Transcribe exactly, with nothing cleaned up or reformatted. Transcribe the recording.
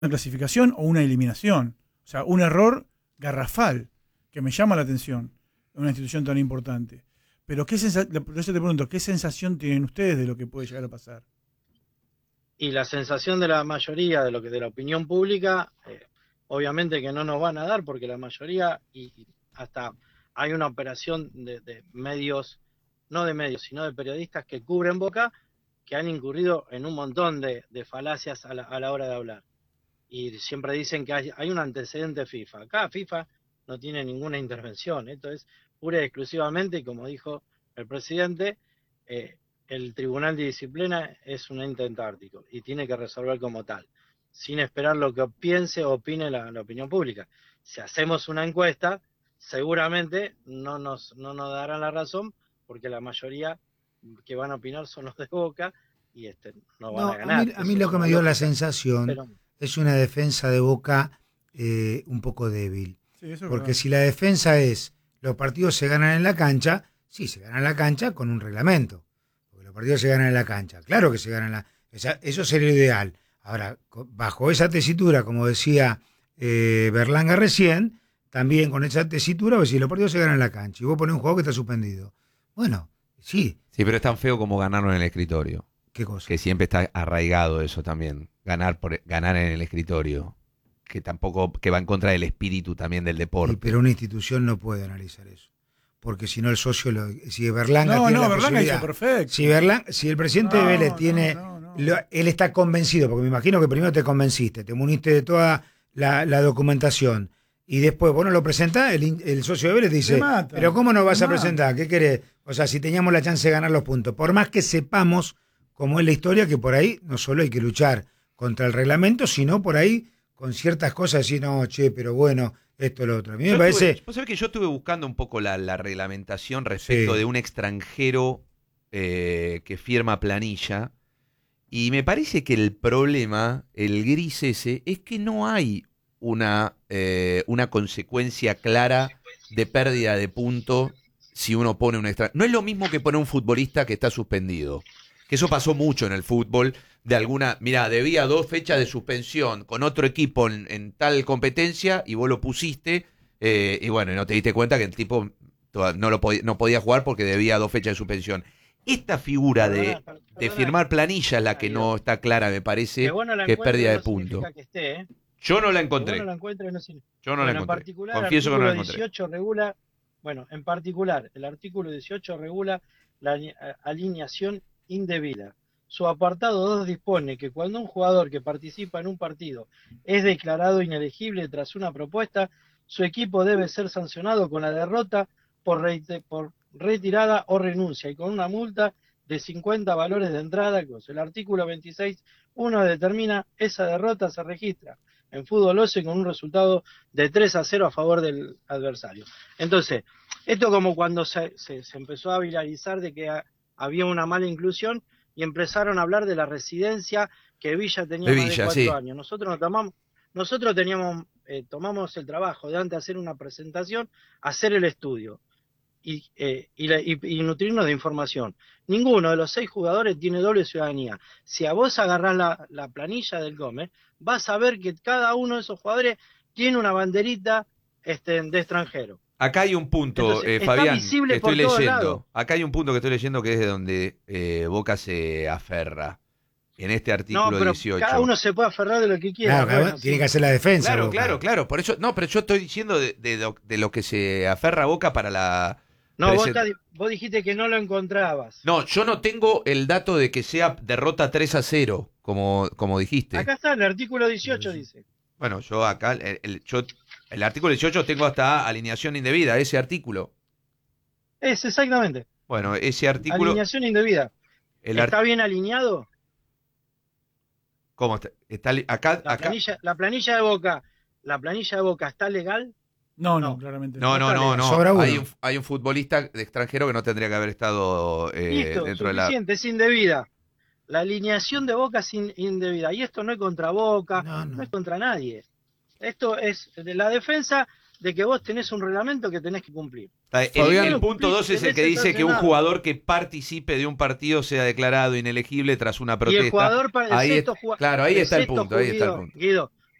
una clasificación o una eliminación. O sea, un error garrafal que me llama la atención en una institución tan importante. Pero qué sensa- por eso te pregunto, ¿qué sensación tienen ustedes de lo que puede llegar a pasar? Y la sensación de la mayoría de lo que de la opinión pública, eh, obviamente que no nos van a dar, porque la mayoría, y, y hasta hay una operación de, de medios, no de medios, sino de periodistas que cubren Boca, que han incurrido en un montón de, de falacias a la, a la hora de hablar. Y siempre dicen que hay, hay un antecedente FIFA. Acá FIFA no tiene ninguna intervención. Esto es pura y exclusivamente, como dijo el presidente, eh, el Tribunal de Disciplina es un ente antártico y tiene que resolver como tal, sin esperar lo que piense o opine la, la opinión pública. Si hacemos una encuesta, seguramente no nos, no nos darán la razón, porque la mayoría que van a opinar son los de Boca y este, no van No, a a mí, ganar. a mí Eso lo es que una me dio la lógica. sensación Pero es una defensa de Boca eh, un poco débil. Sí, eso es Porque verdad. si la defensa es los partidos se ganan en la cancha, sí, se ganan en la cancha con un reglamento. Porque los partidos se ganan en la cancha. Claro que se ganan en la esa, eso sería lo ideal. Ahora, co- bajo esa tesitura, como decía eh, Berlanga recién, también con esa tesitura, pues si los partidos se ganan en la cancha y vos pones un juego que está suspendido. Bueno, sí, Sí, pero es tan feo como ganarlo en el escritorio. qué cosa. Que siempre está arraigado eso también. Ganar por ganar en el escritorio. Que tampoco, que va en contra del espíritu también del Sí, deporte. pero una institución no puede analizar eso. Porque si no el socio, lo, si Berlanga No, tiene no, la Berlanga posibilidad- hizo perfecto. Si, Berlan- si el presidente No, de Vélez no, tiene, no, no. lo- él está convencido, porque me imagino que primero te convenciste, te muniste de toda la, la documentación, y después vos no lo presentás, el, in- el socio de Vélez te dice, Te mata, pero ¿cómo no vas te a mata. presentar? ¿Qué querés? O sea, si teníamos la chance de ganar los puntos, por más que sepamos cómo es la historia, que por ahí no solo hay que luchar contra el reglamento, sino por ahí con ciertas cosas, decir, no, che, pero bueno, esto, lo otro. A mí me Yo parece... estuve- vos sabés que yo estuve buscando un poco la, la reglamentación respecto Sí. de un extranjero eh, que firma planilla. Y me parece que el problema, el gris ese, es que no hay una, eh, una consecuencia clara de pérdida de punto si uno pone un extranjero. No es lo mismo que poner un futbolista que está suspendido. Que eso pasó mucho en el fútbol. De alguna, mira, debía dos fechas de suspensión con otro equipo en, en tal competencia y vos lo pusiste eh, y bueno, no te diste cuenta que el tipo toda- no, lo podía, no podía jugar porque debía dos fechas de suspensión. Esta figura de, Perdona, per- de perdona, firmar planilla es la que no está clara, me parece, que vos no la que es encuentres pérdida de no punto. significa que esté, ¿eh? Yo no la Que vos encontré. no la encuentres no significa. Yo no la Bueno, en encontré. particular, el Confieso que no la artículo encontré. dieciocho regula, bueno, en particular, el artículo dieciocho regula la ali- a- alineación indebida. Su apartado dos dispone que cuando un jugador que participa en un partido es declarado inelegible tras una propuesta, su equipo debe ser sancionado con la derrota por, reite- por retirada o renuncia y con una multa de cincuenta valores de entrada. El artículo veintiséis punto uno determina esa derrota se registra en fútbol once con un resultado de tres a cero a favor del adversario. Entonces, esto como cuando se, se, se empezó a viralizar de que a, había una mala inclusión y empezaron a hablar de la residencia que Villa tenía De más Villa, de cuatro sí. años. Nosotros nos tomamos, nosotros teníamos, eh, tomamos el trabajo de antes de hacer una presentación, hacer el estudio y, eh, y, la, y, y nutrirnos de información. Ninguno de los seis jugadores tiene doble ciudadanía. Si a vos agarrás la, la planilla del Gómez, vas a ver que cada uno de esos jugadores tiene una banderita este, de extranjero. Acá hay un punto, Entonces, eh, está Fabián, visible que estoy por todos leyendo. lados. Acá hay un punto que estoy leyendo que es de donde eh, Boca se aferra. En este No, artículo pero dieciocho. cada uno se puede aferrar de lo que quiera. Claro, cada Bueno, uno tiene sí. que hacer la defensa. Claro, Boca. claro, claro. Por eso, no, pero yo estoy diciendo de, de lo, de lo que se aferra Boca para la. No, vos, present- estás- vos dijiste que no lo encontrabas. No, yo no tengo el dato de que sea derrota tres a cero, como, como dijiste. Acá está, el artículo dieciocho dice. Bueno, yo acá, el, el- yo, el artículo dieciocho tengo hasta alineación indebida, ese artículo. Es exactamente. Bueno, ese artículo. Alineación indebida. El ar- ¿Está bien alineado? ¿Cómo está? Está li- acá, La acá. planilla, la planilla de Boca, la planilla de Boca está legal. No, no, No. claramente No, no, no, no. Sobra uno. Hay un, hay un futbolista de extranjero que no tendría que haber estado eh, Listo, dentro de la. suficiente, es indebida. La alineación de Boca es in- indebida. Y esto no es contra Boca, No, no, no. es contra nadie. Esto es de la defensa de que vos tenés un reglamento que tenés que cumplir. El, Fabián, el punto dos es el que tenés dice que un sancionado. jugador que participe de un partido sea declarado inelegible tras una Y protesta. el jugador para el Ahí sexto es- jugua- claro, ahí el está el sexto punto, ahí está el Guido, punto. Guido,